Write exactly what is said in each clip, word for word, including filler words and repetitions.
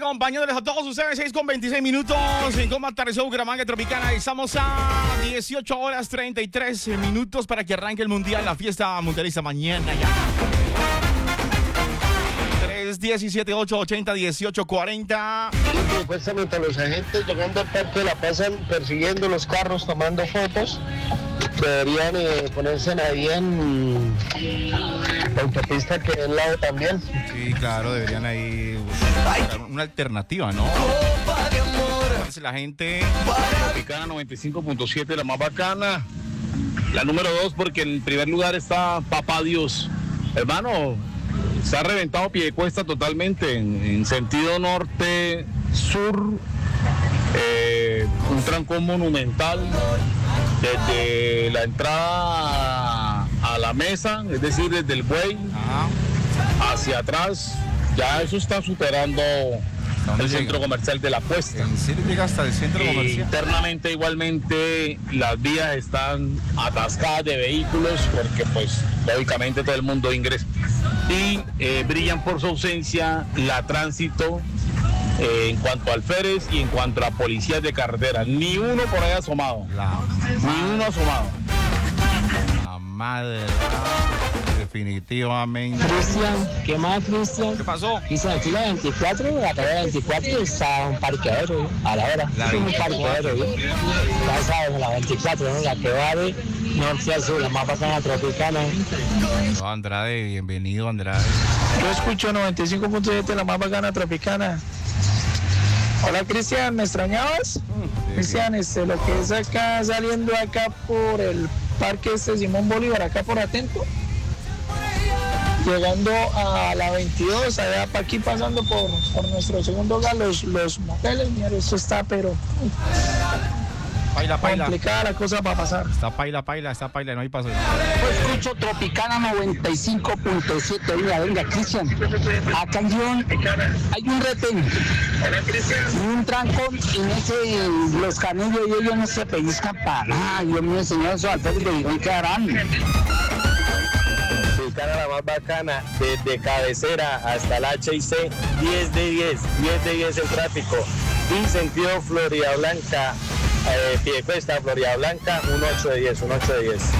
acompañándoles a todos ustedes, seis con veintiséis minutos. En cómo aterrizó Bucaramanga Tropicana. Estamos a dieciocho horas treinta y tres minutos para que arranque el Mundial, la fiesta mundialista mañana ya. tres diecisiete ocho ochenta dieciocho cuarenta. Supuestamente los agentes llegando al parque la pasan persiguiendo los carros, tomando fotos. Deberían eh, ponerse ahí en la autopista que del lado también. Sí, claro, deberían ahí buscar una alternativa, ¿no? La gente. Tropicana noventa y cinco punto siete, la más bacana. La número dos, porque en primer lugar está Papá Dios. Hermano, se ha reventado Piedecuesta totalmente en, en sentido norte-sur. Eh, un trancón monumental desde la entrada a la mesa, es decir, desde el buey Ajá. hacia atrás. Ya eso está superando el llega? centro comercial de La Puesta. ¿En serio llega hasta el centro y comercial? Internamente igualmente las vías están atascadas de vehículos porque pues lógicamente todo el mundo ingresa. Y eh, brillan por su ausencia la tránsito eh, en cuanto a alférez y en cuanto a policías de carretera. Ni uno por ahí asomado. La Ni uno asomado. La madre. Definitivamente. Cristian, ¿qué más, Cristian? ¿Qué pasó? Dice aquí la veinticuatro, la carrera veinticuatro está un parqueadero, a la hora. La es un parqueadero, ¿sí? Ya sabes, la veinticuatro, ¿no? La que va de norte a sur, la más bacana Tropicana. No, Andrade, bienvenido, Andrade. Yo escucho noventa y cinco punto siete, la más bacana Tropicana. Hola, Cristian, ¿me extrañabas? Sí, Cristian, este, lo que es acá, saliendo acá por el parque este Simón Bolívar, acá por Atento. Llegando a la veintidós, allá para aquí pasando por, por nuestro segundo hogar, los, los moteles, mira, esto está pero paila, paila. complicada la cosa para pasar. Está paila, paila, está paila, no hay paso. Yo escucho Tropicana noventa y cinco punto siete, venga, venga, Cristian. Acá hay un, hay un retén y un trancón en ese, los canillos y ellos no se pellizcan para nada. Dios mío, señor, esos alférez de Vigón quedarán. La más bacana, desde Cabecera hasta el H I C, diez de diez, diez de diez el tráfico. Y sentido Florida Blanca, eh, Piedecuesta, Florida Blanca, un ocho de diez, un ocho de diez.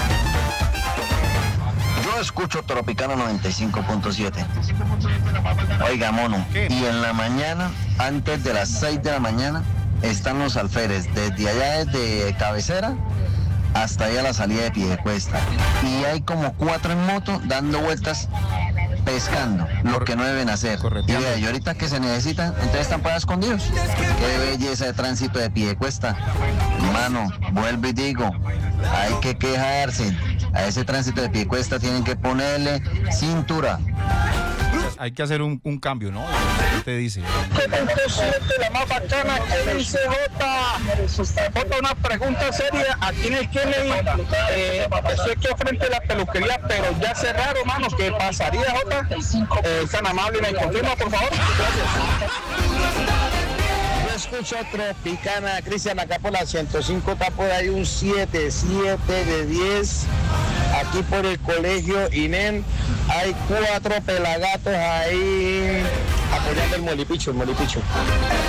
Yo escucho Tropicana noventa y cinco punto siete. Oiga, mono, ¿Qué? y en la mañana, antes de las seis de la mañana, están los alférez, desde allá desde Cabecera hasta allá la salida de Piedecuesta. Y hay como cuatro en moto dando vueltas pescando, lo que no deben hacer. Y vea, y ahorita que se necesitan, entonces están para escondidos. Qué belleza de tránsito de Piedecuesta. Mano, vuelvo y digo, hay que quejarse. A ese tránsito de Piedecuesta tienen que ponerle cintura. Hay que hacer un, un cambio, ¿no? ¿Qué te dice? La más bacana, ¿qué dice Jota? Jota, una pregunta seria. Aquí en el Kennedy, eh, estoy aquí frente a la peluquería, pero ya cerraron, manos. ¿Qué pasaría, Jota? Eh, tan amable, ¿me confirma, por favor? Yo escucho Tropicana, Cristian, acá por la ciento cinco está por ahí un siete, siete de diez. Aquí por el colegio INEM hay cuatro pelagatos ahí apoyando el molipicho, el molipicho.